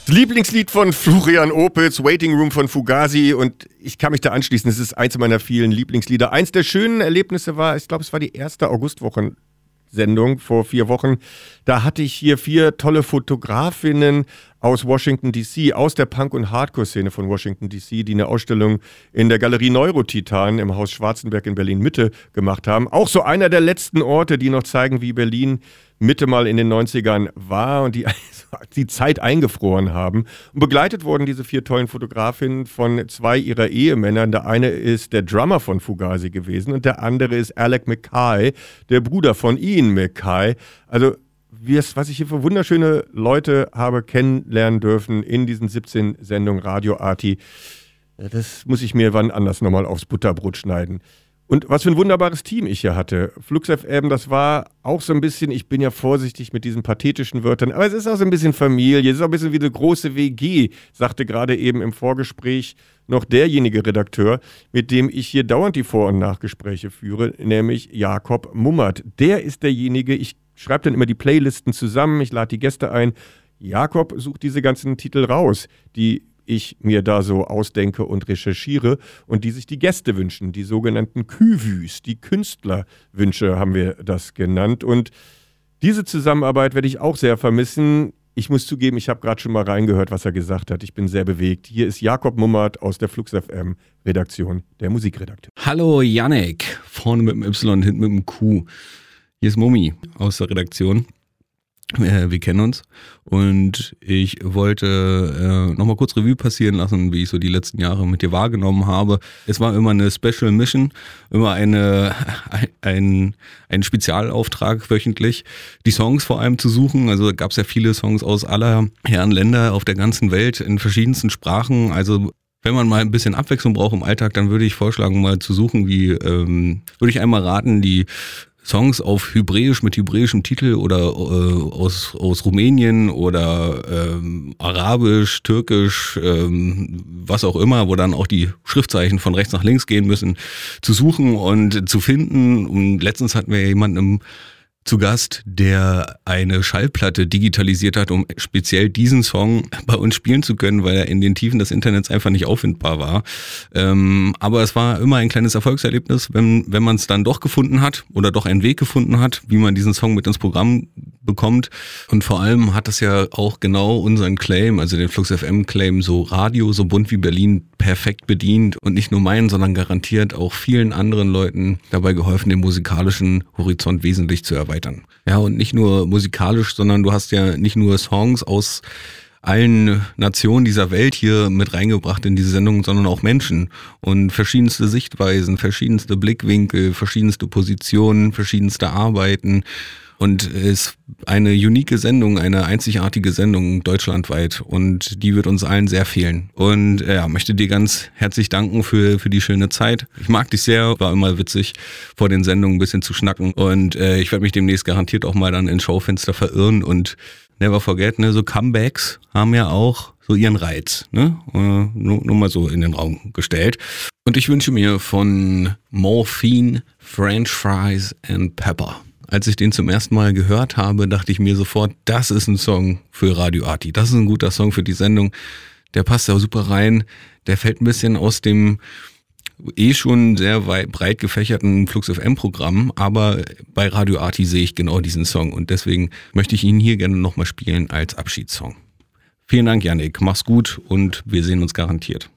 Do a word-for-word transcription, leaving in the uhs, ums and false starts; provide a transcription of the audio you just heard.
Lieblingslied von Florian Opitz, Waiting Room von Fugazi, und ich kann mich da anschließen, es ist eins meiner vielen Lieblingslieder. Eins der schönen Erlebnisse war, ich glaube, es war die erste Augustwochen-Sendung vor vier Wochen. Da hatte ich hier vier tolle Fotografinnen aus Washington D C, aus der Punk- und Hardcore-Szene von Washington D C, die eine Ausstellung in der Galerie Neurotitan im Haus Schwarzenberg in Berlin-Mitte gemacht haben. Auch so einer der letzten Orte, die noch zeigen, wie Berlin Mitte mal in den neunzigern war und die die Zeit eingefroren haben. Und begleitet wurden diese vier tollen Fotografinnen von zwei ihrer Ehemännern. Der eine ist der Drummer von Fugazi gewesen und der andere ist Alec Mackay, der Bruder von Ian Mackay. Also was ich hier für wunderschöne Leute habe kennenlernen dürfen in diesen siebzehn Sendungen Radio Arti, das muss ich mir wann anders nochmal aufs Butterbrot schneiden. Und was für ein wunderbares Team ich hier hatte. Flux F M, das war auch so ein bisschen, ich bin ja vorsichtig mit diesen pathetischen Wörtern, aber es ist auch so ein bisschen Familie, es ist auch ein bisschen wie eine große W G, sagte gerade eben im Vorgespräch noch derjenige Redakteur, mit dem ich hier dauernd die Vor- und Nachgespräche führe, nämlich Jakob Mummert. Der ist derjenige, ich schreibe dann immer die Playlisten zusammen, ich lade die Gäste ein. Jakob sucht diese ganzen Titel raus, die ich mir da so ausdenke und recherchiere und die sich die Gäste wünschen, die sogenannten Küvüs, die Künstlerwünsche haben wir das genannt. Und diese Zusammenarbeit werde ich auch sehr vermissen. Ich muss zugeben, ich habe gerade schon mal reingehört, was er gesagt hat. Ich bin sehr bewegt. Hier ist Jakob Mummert aus der Flux F M Redaktion, der Musikredakteur. Hallo Yannick, vorne mit dem Y, hinten mit dem Q. Hier ist Mummi aus der Redaktion. Wir kennen uns und ich wollte äh, nochmal kurz Revue passieren lassen, wie ich so die letzten Jahre mit dir wahrgenommen habe. Es war immer eine Special Mission, immer eine, ein, ein Spezialauftrag wöchentlich, die Songs vor allem zu suchen. Also gab es ja viele Songs aus aller Herren Länder auf der ganzen Welt in verschiedensten Sprachen. Also wenn man mal ein bisschen Abwechslung braucht im Alltag, dann würde ich vorschlagen, mal zu suchen, wie ähm, würde ich einmal raten, die Songs auf Hebräisch mit hebräischem Titel oder äh, aus, aus Rumänien oder ähm, Arabisch, Türkisch, ähm, was auch immer, wo dann auch die Schriftzeichen von rechts nach links gehen müssen, zu suchen und zu finden. Und letztens hatten wir jemanden im zu Gast, der eine Schallplatte digitalisiert hat, um speziell diesen Song bei uns spielen zu können, weil er in den Tiefen des Internets einfach nicht auffindbar war. Ähm, aber es war immer ein kleines Erfolgserlebnis, wenn, wenn man es dann doch gefunden hat oder doch einen Weg gefunden hat, wie man diesen Song mit ins Programm bekommt. Und vor allem hat das ja auch genau unseren Claim, also den Flux F M Claim, so Radio, so bunt wie Berlin, perfekt bedient und nicht nur meinen, sondern garantiert auch vielen anderen Leuten dabei geholfen, den musikalischen Horizont wesentlich zu erweitern. Ja, und nicht nur musikalisch, sondern du hast ja nicht nur Songs aus allen Nationen dieser Welt hier mit reingebracht in diese Sendung, sondern auch Menschen und verschiedenste Sichtweisen, verschiedenste Blickwinkel, verschiedenste Positionen, verschiedenste Arbeiten. Und es ist eine unique Sendung, eine einzigartige Sendung deutschlandweit und die wird uns allen sehr fehlen. Und ja, möchte dir ganz herzlich danken für für die schöne Zeit. Ich mag dich sehr, war immer witzig, vor den Sendungen ein bisschen zu schnacken und äh, ich werde mich demnächst garantiert auch mal dann ins Schaufenster verirren und never forget, ne, so Comebacks haben ja auch so ihren Reiz, ne, äh, nur, nur mal so in den Raum gestellt. Und ich wünsche mir von Morphine, French Fries and Pepper. Als ich den zum ersten Mal gehört habe, dachte ich mir sofort, das ist ein Song für Radio Arti. Das ist ein guter Song für die Sendung. Der passt da super rein. Der fällt ein bisschen aus dem eh schon sehr weit, breit gefächerten Flux F M Programm. Aber bei Radio Arti sehe ich genau diesen Song. Und deswegen möchte ich ihn hier gerne nochmal spielen als Abschiedssong. Vielen Dank, Yannick. Mach's gut und wir sehen uns garantiert.